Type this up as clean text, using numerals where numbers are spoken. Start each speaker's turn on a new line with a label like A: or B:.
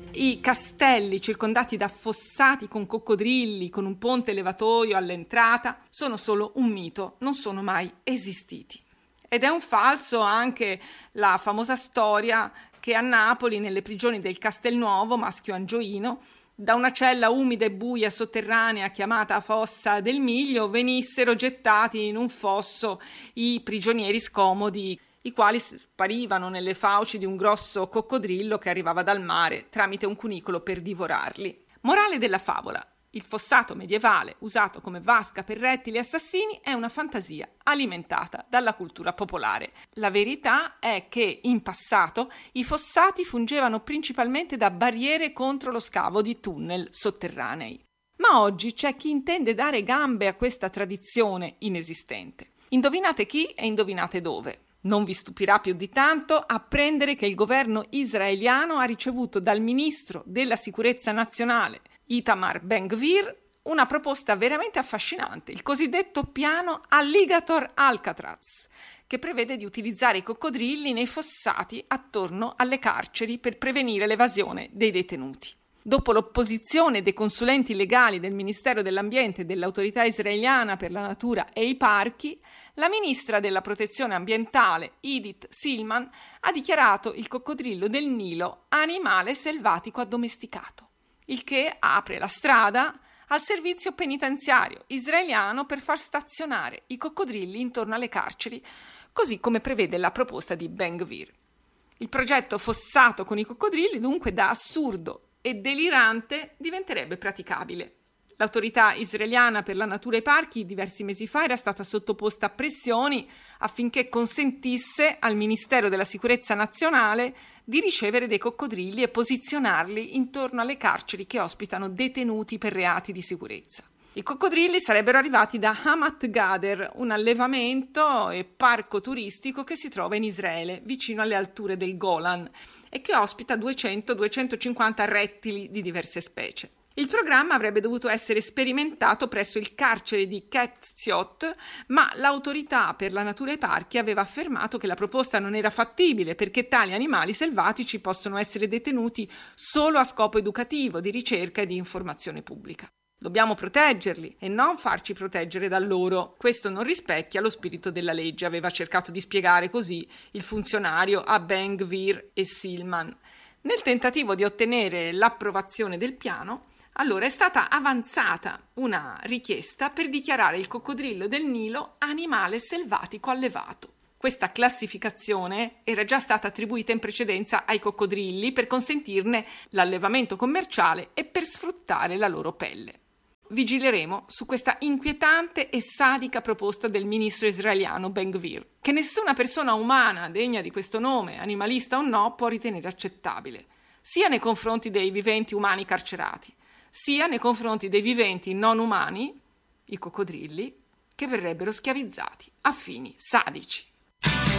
A: I castelli circondati da fossati con coccodrilli, con un ponte levatoio all'entrata, sono solo un mito, non sono mai esistiti. Ed è un falso anche la famosa storia che a Napoli, nelle prigioni del Castelnuovo, Maschio Angioino, da una cella umida e buia sotterranea chiamata Fossa del Miglio, venissero gettati in un fosso i prigionieri scomodi, i quali sparivano nelle fauci di un grosso coccodrillo che arrivava dal mare tramite un cunicolo per divorarli. Morale della favola: il fossato medievale, usato come vasca per rettili assassini, è una fantasia alimentata dalla cultura popolare. La verità è che in passato i fossati fungevano principalmente da barriere contro lo scavo di tunnel sotterranei. Ma oggi c'è chi intende dare gambe a questa tradizione inesistente. Indovinate chi e indovinate dove. Non vi stupirà più di tanto apprendere che il governo israeliano ha ricevuto dal ministro della sicurezza nazionale, Itamar Ben-Gvir, una proposta veramente affascinante, il cosiddetto piano Alligator Alcatraz, che prevede di utilizzare i coccodrilli nei fossati attorno alle carceri per prevenire l'evasione dei detenuti. Dopo l'opposizione dei consulenti legali del Ministero dell'Ambiente e dell'Autorità israeliana per la natura e i parchi, la ministra della protezione ambientale Idit Silman ha dichiarato il coccodrillo del Nilo animale selvatico addomesticato, il che apre la strada al servizio penitenziario israeliano per far stazionare i coccodrilli intorno alle carceri, così come prevede la proposta di Ben-Gvir. Il progetto fossato con i coccodrilli, dunque, da assurdo e delirante diventerebbe praticabile. L'autorità israeliana per la natura e i parchi diversi mesi fa era stata sottoposta a pressioni affinché consentisse al Ministero della Sicurezza Nazionale di ricevere dei coccodrilli e posizionarli intorno alle carceri che ospitano detenuti per reati di sicurezza. I coccodrilli sarebbero arrivati da Hamat Gader, un allevamento e parco turistico che si trova in Israele, vicino alle alture del Golan, e che ospita 200-250 rettili di diverse specie. Il programma avrebbe dovuto essere sperimentato presso il carcere di Ketziot, ma l'autorità per la natura e i parchi aveva affermato che la proposta non era fattibile perché tali animali selvatici possono essere detenuti solo a scopo educativo, di ricerca e di informazione pubblica. Dobbiamo proteggerli e non farci proteggere da loro. Questo non rispecchia lo spirito della legge, aveva cercato di spiegare così il funzionario a Ben-Gvir e Silman. Nel tentativo di ottenere l'approvazione del piano, allora è stata avanzata una richiesta per dichiarare il coccodrillo del Nilo animale selvatico allevato. Questa classificazione era già stata attribuita in precedenza ai coccodrilli per consentirne l'allevamento commerciale e per sfruttare la loro pelle. Vigileremo su questa inquietante e sadica proposta del ministro israeliano Ben-Gvir, che nessuna persona umana degna di questo nome, animalista o no, può ritenere accettabile, sia nei confronti dei viventi umani carcerati, sia nei confronti dei viventi non umani, i coccodrilli, che verrebbero schiavizzati a fini sadici.